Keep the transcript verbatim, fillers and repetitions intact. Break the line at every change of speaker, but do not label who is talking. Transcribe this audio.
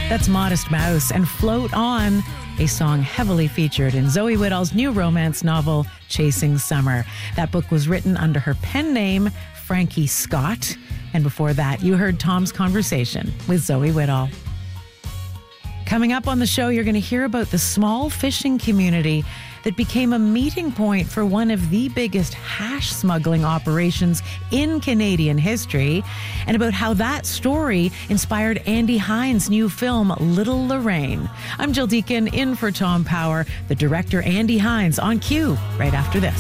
That's Modest Mouse and Float On, a song heavily featured in Zoe Whittall's new romance novel, Chasing Summer. That book was written under her pen name, Frankie Scott. And before that, you heard Tom's conversation with Zoe Whittall. Coming up on the show, you're going to hear about the small fishing community that became a meeting point for one of the biggest hash smuggling operations in Canadian history, and about how that story inspired Andy Hines' new film, Little Lorraine. I'm Jill Deacon, in for Tom Power, the director Andy Hines on Q, right after this.